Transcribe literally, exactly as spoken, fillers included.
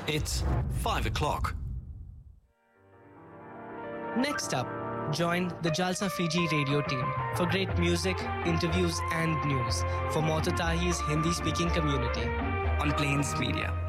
It's five o'clock. Next up, join the Jalsa Fiji radio team for great music, interviews and news for Mautatahi's Hindi-speaking community On Plains Media.